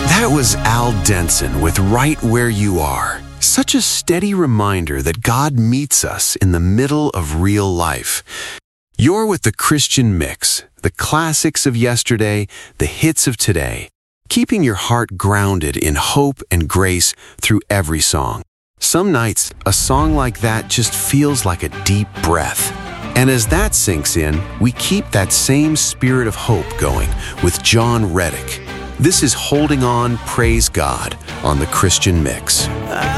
That was Al Denson with Right Where You Are. Such a steady reminder that God meets us in the middle of real life. You're with the Christian Mix, the classics of yesterday, the hits of today, keeping your heart grounded in hope and grace through every song. Some nights, a song like that just feels like a deep breath. And as that sinks in, we keep that same spirit of hope going with John Reddick. This is Holding On, Praise God on the Christian Mix.